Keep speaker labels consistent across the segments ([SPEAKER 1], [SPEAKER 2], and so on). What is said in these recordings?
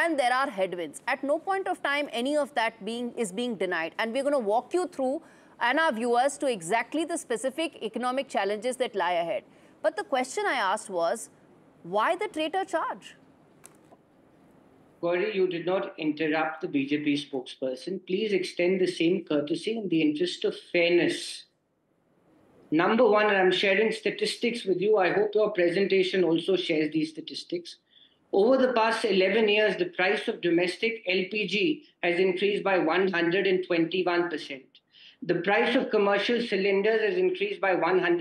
[SPEAKER 1] and there are headwinds. At no point of time any of that is being denied. And we're going to walk you through and our viewers to exactly the specific economic challenges that lie ahead. But the question I asked was, why the traitor charge?
[SPEAKER 2] Gauri, you did not interrupt the BJP spokesperson. Please extend the same courtesy in the interest of fairness. Number one, and I'm sharing statistics with you. I hope your presentation also shares these statistics. Over the past 11 years, the price of domestic LPG has increased by 121%. The price of commercial cylinders has increased by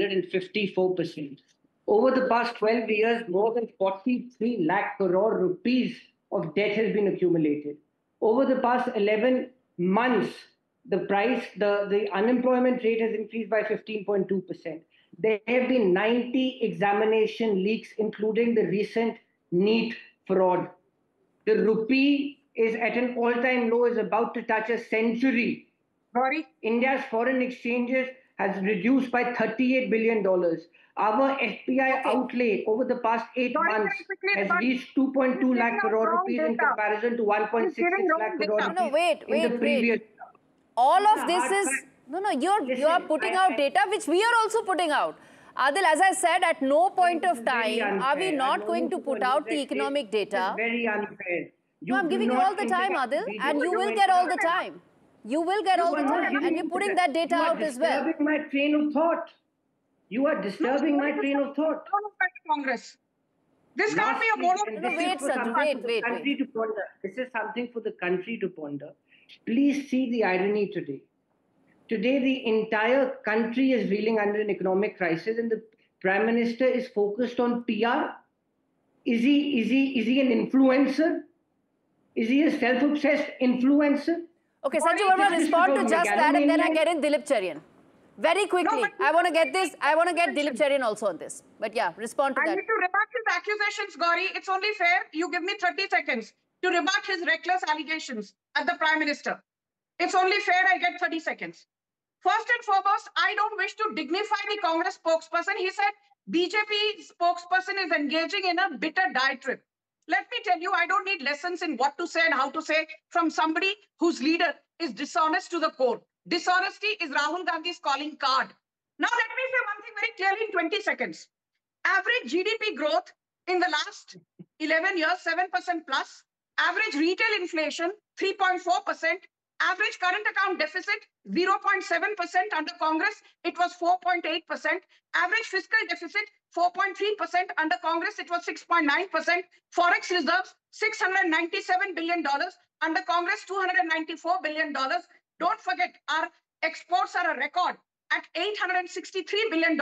[SPEAKER 2] 154%. Over the past 12 years, more than 43 lakh crore rupees of debt has been accumulated. Over the past 11 months, the unemployment rate has increased by 15.2%. There have been 90 examination leaks, including the recent NEET fraud. The rupee is at an all-time low, is about to touch a century.
[SPEAKER 3] Sorry?
[SPEAKER 2] India's foreign exchanges has reduced by $38 billion. Our FPI outlay over the past 8 months has reached 2.2 lakh crore rupees in comparison to 1.66 lakh crore rupees in the previous.
[SPEAKER 1] All of this is, you are putting out data which we are also putting out. Adil, as I said, at no point of time are we not going to put out the economic data.
[SPEAKER 2] It's very unfair.
[SPEAKER 1] No, I'm giving you all the time, Adil, and you will get all the time. You will get all the time, and you're putting that data out as well.
[SPEAKER 2] You are disturbing my train of thought. You are disturbing my train of thought.
[SPEAKER 3] Congress. This can't be a mono.
[SPEAKER 1] No, wait, sir. Wait.
[SPEAKER 2] This is something for the country to ponder. Please see the irony today. Today, the entire country is reeling under an economic crisis, and the Prime Minister is focused on PR. Is he an influencer? Is he a self-obsessed influencer?
[SPEAKER 1] Okay, Sanjeev Verma, respond to just that, and then I get in Dilip Cherian. Very quickly.
[SPEAKER 3] No,
[SPEAKER 1] I want to get this. I want to get Dilip Cherian also on this. But yeah, respond to that.
[SPEAKER 3] I need to rebut his accusations, Gauri. It's only fair. You give me 30 seconds to rebut his reckless allegations at the Prime Minister. It's only fair I get 30 seconds. First and foremost, I don't wish to dignify the Congress spokesperson. He said BJP spokesperson is engaging in a bitter diatribe. Let me tell you, I don't need lessons in what to say and how to say from somebody whose leader is dishonest to the core. Dishonesty is Rahul Gandhi's calling card. Now, let me say one thing very clearly in 20 seconds. Average GDP growth in the last 11 years, 7% plus. Average retail inflation, 3.4%. Average current account deficit, 0.7% under Congress. It was 4.8%. Average fiscal deficit, 4.3% under Congress. It was 6.9%. Forex reserves, $697 billion. Under Congress, $294 billion. Don't forget, our exports are a record at $863 billion.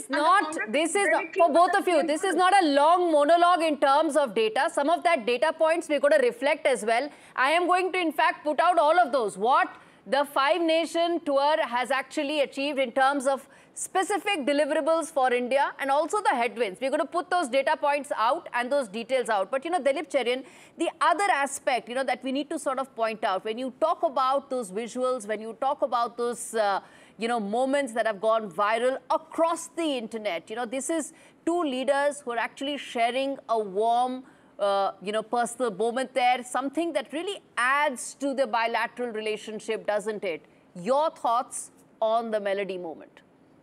[SPEAKER 1] This is not, for both of you, this is not a long monologue in terms of data. Some of that data points we're going to reflect as well. I am going to, in fact, put out all of those. What the 5-nation tour has actually achieved in terms of specific deliverables for India and also the headwinds. We're going to put those data points out and those details out. But, Dilip Cherian, the other aspect, that we need to sort of point out, when you talk about those visuals, when you talk about those, moments that have gone viral across the internet, this is two leaders who are actually sharing a warm, personal moment there, something that really adds to the bilateral relationship, doesn't it? Your thoughts on the Melody moment?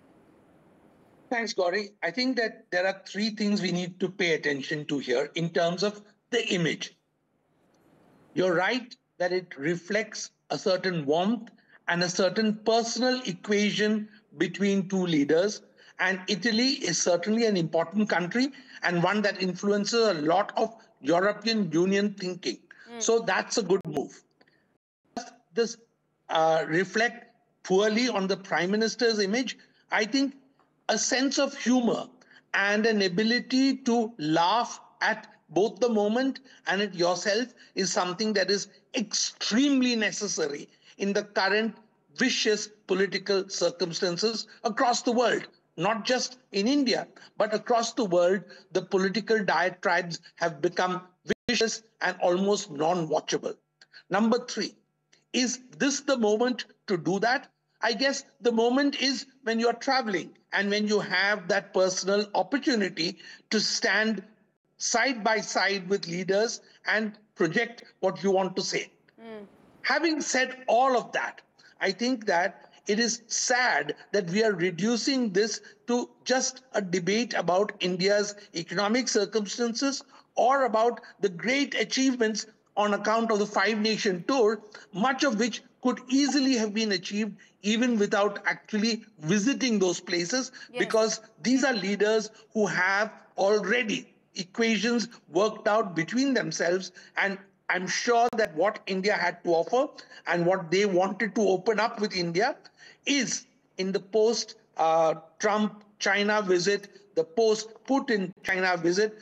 [SPEAKER 4] Thanks, Gauri. I think that there are 3 things we need to pay attention to here in terms of the image. You're right that it reflects a certain warmth and a certain personal equation between two leaders. And Italy is certainly an important country and one that influences a lot of European Union thinking. So that's a good move. Does this reflect poorly on the Prime Minister's image? I think a sense of humor and an ability to laugh at both the moment and at yourself is something that is extremely necessary in the current vicious political circumstances across the world. Not just in India, but across the world, the political diatribes have become vicious and almost non-watchable. Number 3, is this the moment to do that? I guess the moment is when you're traveling and when you have that personal opportunity to stand side by side with leaders and project what you want to say. Having said all of that, I think that it is sad that we are reducing this to just a debate about India's economic circumstances or about the great achievements on account of the five-nation tour, much of which could easily have been achieved even without actually visiting those places, because these are leaders who have already equations worked out between themselves, and I'm sure that what India had to offer and what they wanted to open up with India is in the post-Trump China visit, the post-Putin China visit,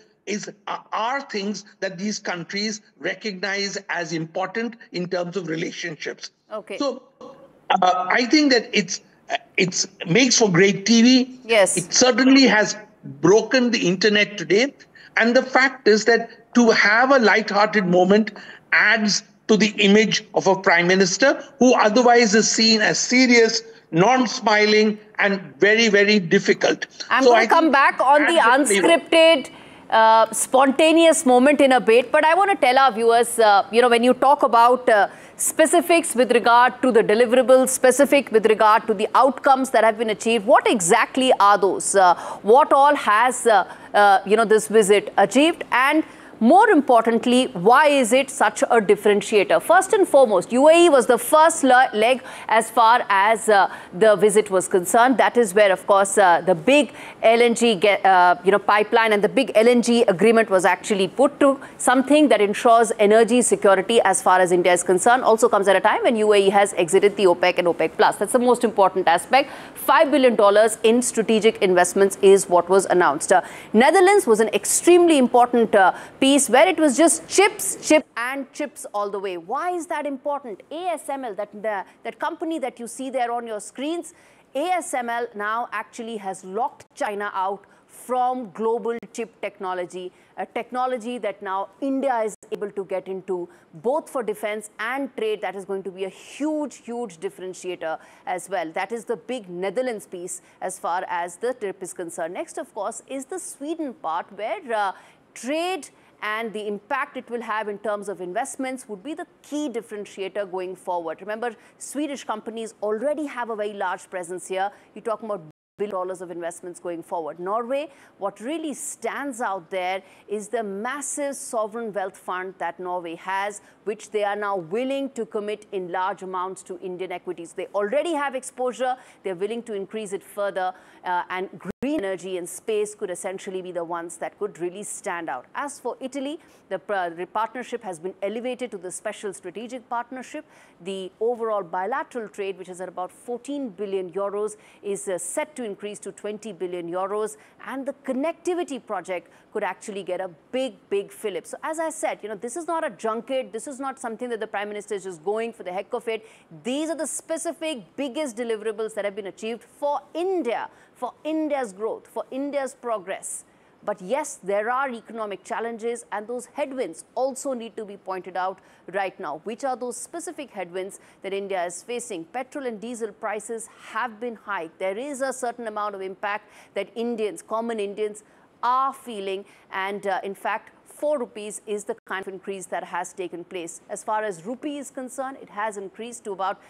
[SPEAKER 4] are things that these countries recognize as important in terms of relationships.
[SPEAKER 1] Okay.
[SPEAKER 4] So I think that it's makes for great TV.
[SPEAKER 1] Yes.
[SPEAKER 4] It certainly has broken the internet today. And the fact is that to have a light-hearted moment adds to the image of a prime minister who otherwise is seen as serious, non-smiling, and very, very difficult.
[SPEAKER 1] I'm going to come back on the unscripted, spontaneous moment in a bit, but I want to tell our viewers, when you talk about specifics with regard to the deliverables, specific with regard to the outcomes that have been achieved, what exactly are those? What all has, this visit achieved? And more importantly, why is it such a differentiator? First and foremost, UAE was the first leg as far as the visit was concerned. That is where, of course, the big LNG pipeline and the big LNG agreement was actually put to, something that ensures energy security as far as India is concerned. Also comes at a time when UAE has exited the OPEC and OPEC Plus. That's the most important aspect. $5 billion in strategic investments is what was announced. Netherlands was an extremely important piece where it was just chips all the way. Why is that important? ASML, that company that you see there on your screens, ASML now actually has locked China out from global chip technology, a technology that now India is able to get into, both for defense and trade. That is going to be a huge, huge differentiator as well. That is the big Netherlands piece as far as the trip is concerned. Next, of course, is the Sweden part, where trade and the impact it will have in terms of investments would be the key differentiator going forward. Remember, Swedish companies already have a very large presence here. You're talking about $1 billion of investments going forward. Norway, what really stands out there is the massive sovereign wealth fund that Norway has, which they are now willing to commit in large amounts to Indian equities. They already have exposure. They're willing to increase it further, and green energy and space could essentially be the ones that could really stand out. As for Italy, the partnership has been elevated to the special strategic partnership. The overall bilateral trade, which is at about 14 billion euros, is set to increase to 20 billion euros. And the connectivity project could actually get a big, big fillip. So as I said, this is not a junket. This is not something that the Prime Minister is just going for the heck of it. These are the specific biggest deliverables that have been achieved for India, for India's growth, for India's progress. But yes, there are economic challenges, and those headwinds also need to be pointed out right now. Which are those specific headwinds that India is facing? Petrol and diesel prices have been hiked. There is a certain amount of impact that Indians, common Indians, are feeling, and in fact, 4 rupees is the kind of increase that has taken place. As far as rupee is concerned, it has increased to about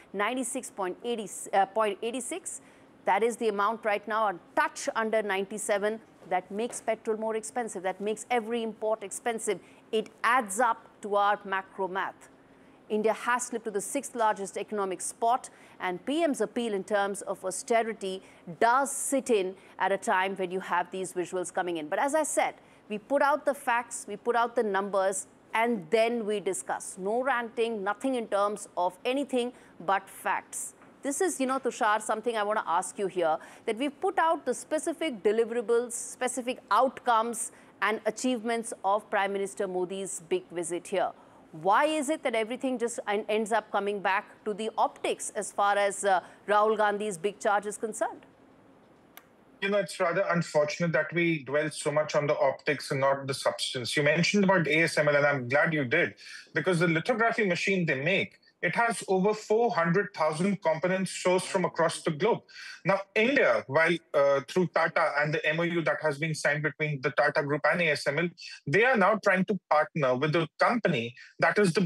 [SPEAKER 1] 96.86. That is the amount right now, a touch under 97. That makes petrol more expensive. That makes every import expensive. It adds up to our macro math. India has slipped to the 6th largest economic spot, and PM's appeal in terms of austerity does sit in at a time when you have these visuals coming in. But as I said, we put out the facts, we put out the numbers, and then we discuss. No ranting, nothing in terms of anything but facts. This is, Tushar, something I want to ask you here, that we've put out the specific deliverables, specific outcomes and achievements of Prime Minister Modi's big visit here. Why is it that everything just ends up coming back to the optics as far as Rahul Gandhi's big charge is concerned?
[SPEAKER 5] It's rather unfortunate that we dwell so much on the optics and not the substance. You mentioned about ASML, and I'm glad you did, because the lithography machine they make It has over 400,000 components sourced from across the globe. Now, India, while through Tata and the MOU that has been signed between the Tata Group and ASML, they are now trying to partner with a company that is the